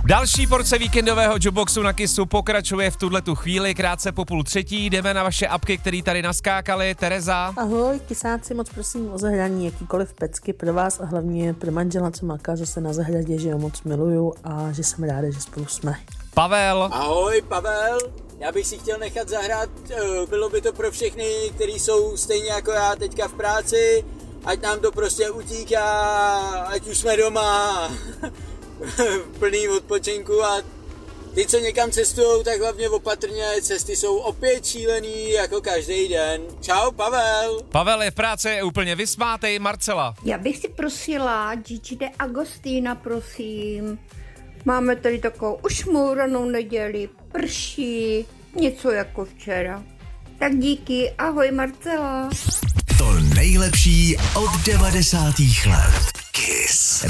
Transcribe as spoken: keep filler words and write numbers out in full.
Další porce víkendového Jukeboxu na Kissu pokračuje v tuhletu chvíli, krátce po půl třetí. Jdeme na vaše apky, které tady naskákaly. Tereza. Ahoj, kysáci, moc prosím o zahraní jakýkoliv pecky pro vás a hlavně pro manžela, co maká zase na zahradě, že ho moc miluju a že jsem ráda, že spolu jsme. Pavel. Ahoj, Pavel. Já bych si chtěl nechat zahrát, bylo by to pro všechny, kteří jsou stejně jako já teďka v práci, ať nám to prostě utíká, ať už jsme doma plný odpočinku a ty, co někam cestujou, tak hlavně opatrně, cesty jsou opět šílený jako každý den. Čau, Pavel. Pavel je v práci, je úplně vysmátej. Marcela. Já bych si prosila Gigi de Agostina, prosím. Máme tady takovou ušmouranou neděli, prší, něco jako včera. Tak díky, ahoj Marcela. To nejlepší od devadesátých let. Kiss.